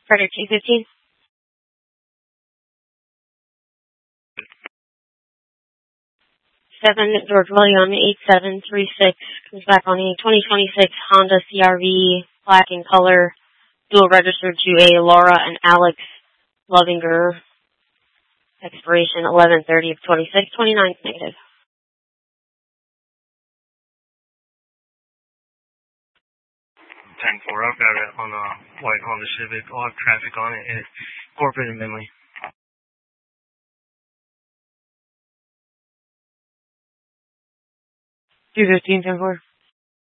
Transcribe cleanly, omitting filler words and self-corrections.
Predator 215. George William 8736 comes back on a 2026 Honda CR-V, black in color, dual registered to a Laura and Alex Lovinger. Expiration 11/30 of 26, 29 negative. 10-4, I've got it on a white Honda Civic. I'll have traffic on it. It's corporate and Menley. 215, 10-4.